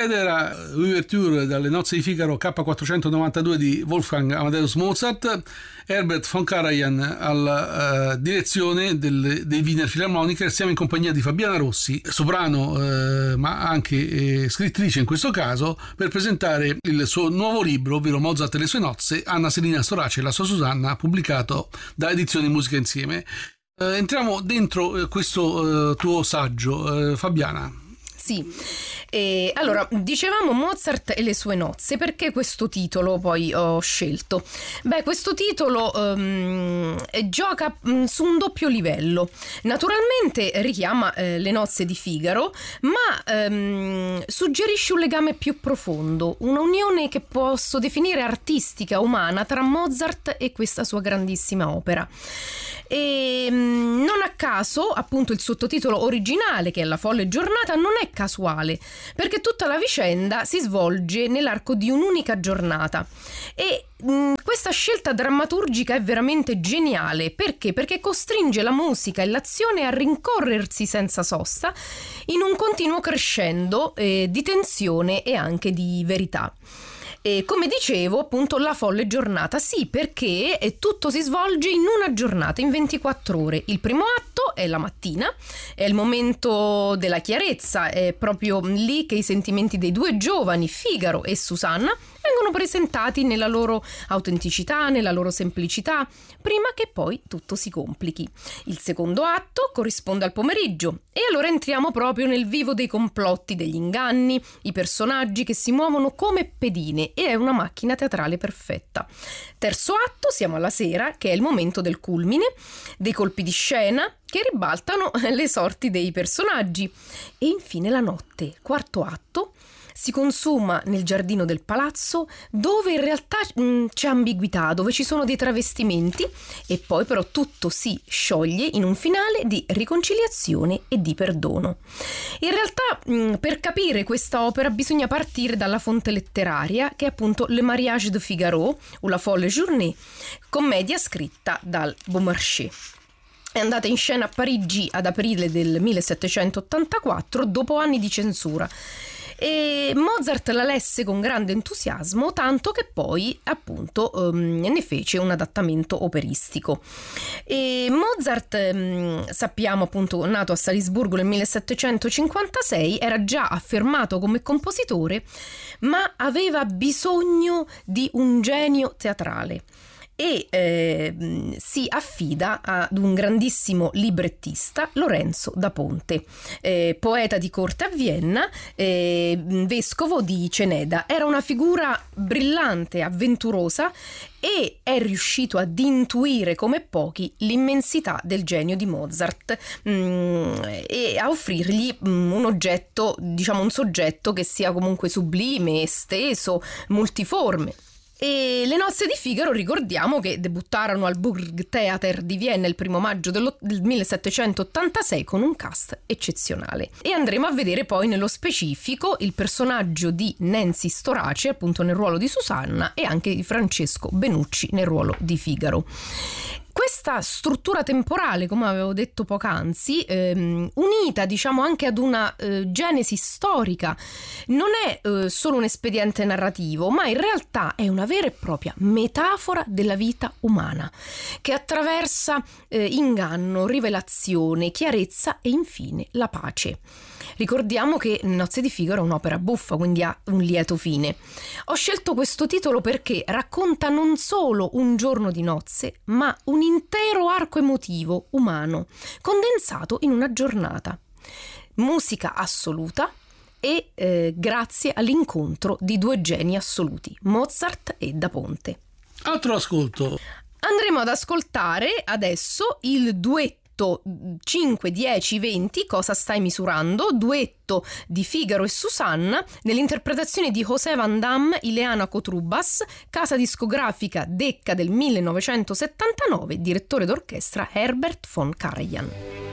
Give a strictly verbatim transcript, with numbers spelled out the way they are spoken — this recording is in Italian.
ed era Ouverture dalle nozze di Figaro K quattrocentonovantadue di Wolfgang Amadeus Mozart, Herbert von Karajan alla uh, direzione del, dei Wiener Philharmoniker. Siamo in compagnia di Fabiana Rossi, soprano uh, ma anche eh, scrittrice in questo caso, per presentare il suo nuovo libro, ovvero Mozart e le sue nozze, Anna Selina Storace e la sua Susanna, pubblicato da Edizioni Musica Insieme. Uh, entriamo dentro uh, questo uh, tuo saggio, uh, Fabiana. Sì, e allora dicevamo Mozart e le sue nozze. Perché questo titolo poi ho scelto? Beh, questo titolo um, gioca um, su un doppio livello. Naturalmente richiama eh, le nozze di Figaro, ma um, suggerisce un legame più profondo, una unione che posso definire artistica, umana, tra Mozart e questa sua grandissima opera. E um, non a caso, appunto, il sottotitolo originale, che è La folle giornata, non è casuale, perché tutta la vicenda si svolge nell'arco di un'unica giornata. E mh, questa scelta drammaturgica è veramente geniale. Perché? Perché costringe la musica e l'azione a rincorrersi senza sosta in un continuo crescendo eh, di tensione e anche di verità. E come dicevo, appunto, la folle giornata, sì, perché tutto si svolge in una giornata, in ventiquattro ore. Il primo atto è la mattina, è il momento della chiarezza, è proprio lì che i sentimenti dei due giovani, Figaro e Susanna, vengono presentati nella loro autenticità, nella loro semplicità, prima che poi tutto si complichi. Il secondo atto corrisponde al pomeriggio e allora entriamo proprio nel vivo dei complotti, degli inganni, i personaggi che si muovono come pedine, e è una macchina teatrale perfetta. Terzo atto, siamo alla sera, che è il momento del culmine, dei colpi di scena che ribaltano le sorti dei personaggi. E infine la notte, quarto atto, si consuma nel giardino del palazzo, dove in realtà mh, c'è ambiguità, dove ci sono dei travestimenti, e poi però tutto si scioglie in un finale di riconciliazione e di perdono. In realtà mh, per capire questa opera bisogna partire dalla fonte letteraria, che è appunto Le Mariage de Figaro o La folle journée, commedia scritta dal Beaumarchais. È andata in scena a Parigi ad aprile del millesettecentottantaquattro, dopo anni di censura. E Mozart la lesse con grande entusiasmo, tanto che poi appunto um, ne fece un adattamento operistico. E Mozart, um, sappiamo appunto, nato a Salisburgo nel millesettecentocinquantasei, era già affermato come compositore, ma aveva bisogno di un genio teatrale. E eh, si affida ad un grandissimo librettista, Lorenzo da Ponte, eh, poeta di corte a Vienna, eh, vescovo di Ceneda. Era una figura brillante, avventurosa, e è riuscito ad intuire come pochi l'immensità del genio di Mozart mh, e a offrirgli mh, un oggetto, diciamo un soggetto che sia comunque sublime, esteso, multiforme. E le nozze di Figaro, ricordiamo che debuttarono al Burgtheater di Vienna il primo maggio del millesettecentottantasei con un cast eccezionale. E andremo a vedere poi nello specifico il personaggio di Nancy Storace, appunto nel ruolo di Susanna, e anche di Francesco Benucci nel ruolo di Figaro. Questa struttura temporale, come avevo detto poc'anzi, ehm, unita diciamo anche ad una eh, genesi storica, non è eh, solo un espediente narrativo, ma in realtà è una vera e propria metafora della vita umana, che attraversa eh, inganno, rivelazione, chiarezza e infine la pace. Ricordiamo che Nozze di Figaro è un'opera buffa, quindi ha un lieto fine. Ho scelto questo titolo perché racconta non solo un giorno di nozze, ma un intero arco emotivo umano, condensato in una giornata. Musica assoluta e eh, grazie all'incontro di due geni assoluti, Mozart e Da Ponte. Altro ascolto. Andremo ad ascoltare adesso il duetto cinque, dieci, venti, Cosa stai misurando? Duetto di Figaro e Susanna nell'interpretazione di José Van Damme, Ileana Cotrubas, casa discografica Decca del millenovecentosettantanove, direttore d'orchestra Herbert von Karajan.